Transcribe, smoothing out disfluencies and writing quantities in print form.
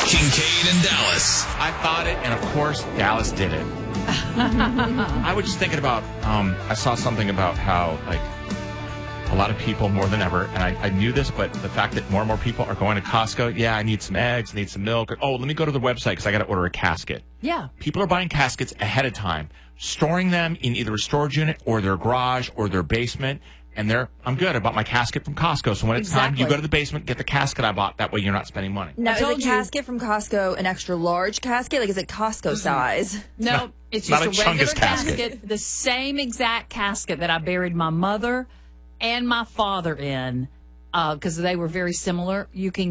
Kincaid and Dallas. I thought it, and of course, Dallas did it. I was just thinking about, I saw something about how, like, a lot of people more than ever, and I knew this, but the fact that more and more people are going to Costco, I need some eggs, need some milk. Oh, let me go to the website because I got to order a casket. Yeah. People are buying caskets ahead of time, storing them in either a storage unit or their garage or their basement. And I'm good. I bought my casket from Costco. So when it's time, you go to the basement, get the casket I bought. That way you're not spending money. Now, is a casket from Costco an extra large casket? Like, is it Costco size? No, it's not just a a regular Chungus casket. casket. The same exact casket that I buried my mother and my father in, because they were very similar. You can